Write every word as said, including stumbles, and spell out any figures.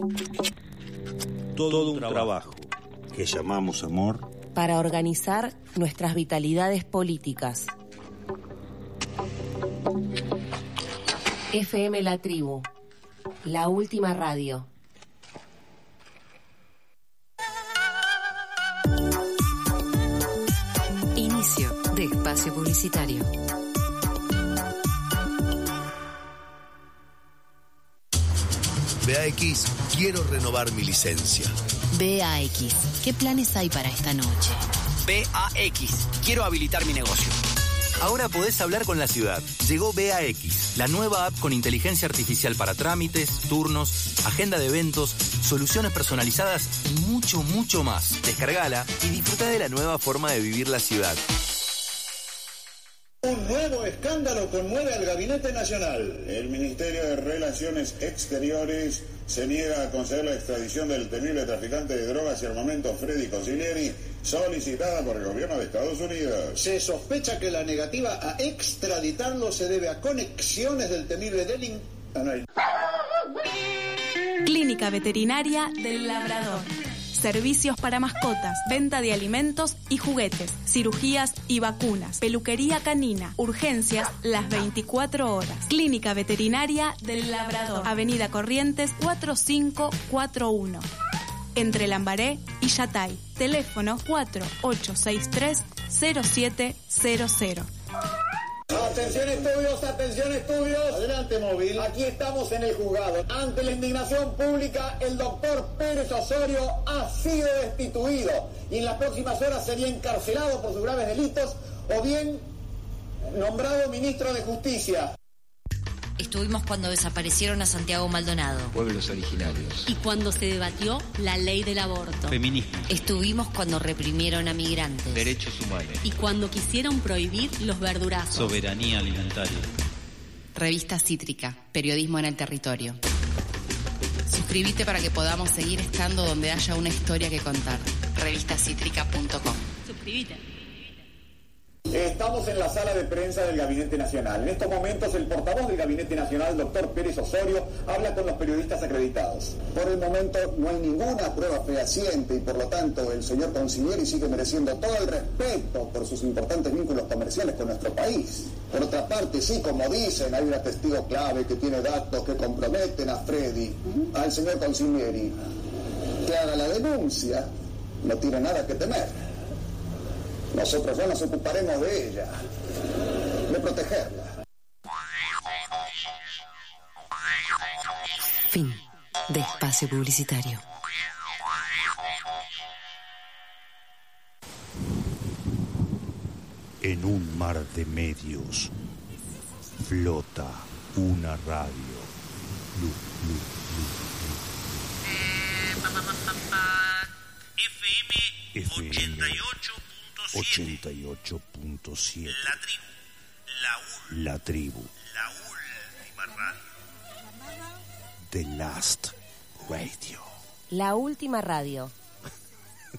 Todo un trabajo que llamamos amor para organizar nuestras vitalidades políticas. F M La Tribu, la última radio. Inicio de espacio publicitario. B A X, quiero renovar mi licencia. B A X, ¿qué planes hay para esta noche? B A X, quiero habilitar mi negocio. Ahora podés hablar con la ciudad. Llegó B A X, la nueva app con inteligencia artificial para trámites, turnos, agenda de eventos, soluciones personalizadas y mucho, mucho más. Descargala y disfruta de la nueva forma de vivir la ciudad. Un nuevo escándalo conmueve al Gabinete Nacional. El Ministerio de Relaciones Exteriores se niega a conceder la extradición del temible traficante de drogas y armamento Freddy Consiglieri, solicitada por el gobierno de Estados Unidos. Se sospecha que la negativa a extraditarlo se debe a conexiones del temible delincuente. Clínica Veterinaria del Labrador. Servicios para mascotas, venta de alimentos y juguetes, cirugías y vacunas, peluquería canina, urgencias las veinticuatro horas. Clínica Veterinaria del Labrador, Avenida Corrientes cuatro cinco cuatro uno, entre Lambaré y Yatay. Teléfono cuatro ocho seis tres cero siete cero cero. Atención estudios, atención estudios. Adelante, móvil. Aquí estamos en el juzgado. Ante la indignación pública, el doctor Pérez Osorio ha sido destituido y en las próximas horas sería encarcelado por sus graves delitos o bien nombrado ministro de Justicia. Estuvimos cuando desaparecieron a Santiago Maldonado. Pueblos originarios. Y cuando se debatió la ley del aborto. Feminismo. Estuvimos cuando reprimieron a migrantes. Derechos humanos. Y cuando quisieron prohibir los verdurazos. Soberanía alimentaria. Revista Cítrica, periodismo en el territorio. Suscríbete para que podamos seguir estando donde haya una historia que contar. revista cítrica punto com. Suscríbete. Estamos en la sala de prensa del Gabinete Nacional. En estos momentos el portavoz del Gabinete Nacional, doctor Pérez Osorio, habla con los periodistas acreditados. Por el momento no hay ninguna prueba fehaciente y por lo tanto el señor Consiglieri sigue mereciendo todo el respeto por sus importantes vínculos comerciales con nuestro país. Por otra parte, sí, como dicen, hay una testigo clave que tiene datos que comprometen a Freddy, al señor Consiglieri, que haga la denuncia, no tiene nada que temer. Nosotros ya nos ocuparemos de ella, de protegerla. Fin de espacio publicitario. En un mar de medios flota una radio. Lu, lu, lu, lu. Eh, pa, pa, pa, pa, pa. F M ochenta y ocho. ochenta y ocho punto siete. La tribu. La, ul- La tribu. la última radio. The Last Radio. La última radio.